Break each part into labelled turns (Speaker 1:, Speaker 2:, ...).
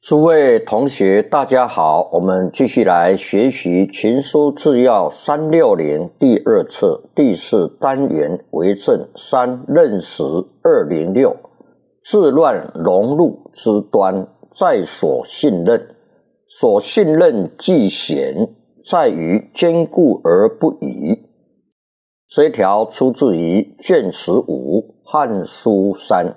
Speaker 1: 诸位同学大家好，我们继续来学习群书治要360第二册第4单元为政3任时206治乱荣辱之端在所信任，所信任既贤，在于坚固而不移。这一条出自于卷15汉书3。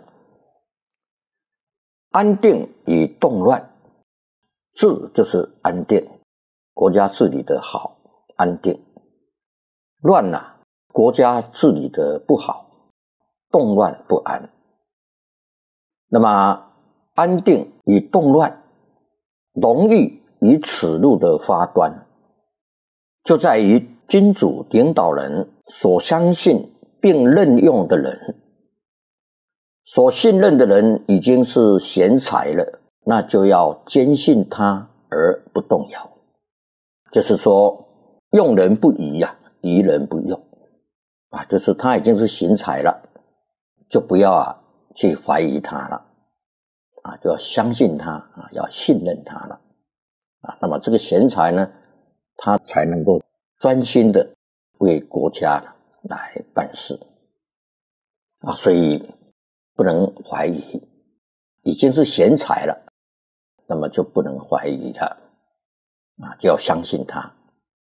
Speaker 1: 安定与动乱，治就是安定，国家治理的好，安定；乱国家治理的不好，动乱不安。那么安定与动乱，容易与此路的发端，就在于君主领导人所相信并任用的人，所信任的人已经是贤才了，那就要坚信他而不动摇。就是说，用人不疑疑人不用就是他已经是贤才了，就不要去怀疑他了就要相信他要信任他了那么这个贤才呢，他才能够专心的为国家来办事所以不能怀疑，已经是贤才了，那么就不能怀疑了就要相信他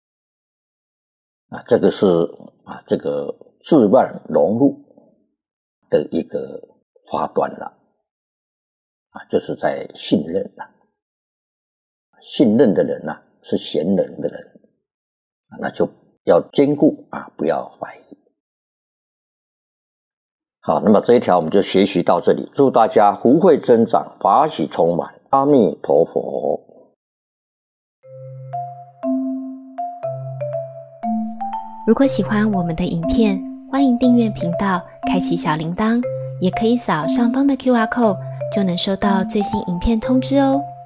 Speaker 1: 这个是这个治乱荣辱的一个发端了就是在信任了。信任的人是贤人的人那就要坚固不要怀疑。好，那么这一条我们就学习到这里，祝大家福慧增长，法喜充满，阿弥陀佛。
Speaker 2: 如果喜欢我们的影片，欢迎订阅频道，开启小铃铛，也可以扫上方的 QR code， 就能收到最新影片通知哦。